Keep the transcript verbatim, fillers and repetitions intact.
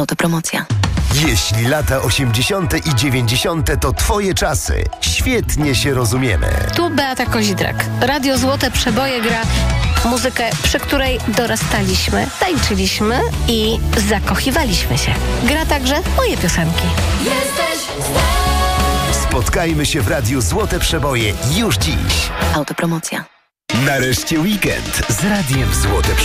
Autopromocja. Jeśli lata osiemdziesiąte i dziewięćdziesiąte to twoje czasy, świetnie się rozumiemy. Tu Beata Kozidrak. Radio Złote Przeboje gra muzykę, przy której dorastaliśmy, tańczyliśmy i zakochiwaliśmy się. Gra także moje piosenki. Jesteś Spotkajmy się w Radiu Złote Przeboje już dziś. Autopromocja. Nareszcie weekend z Radiem Złote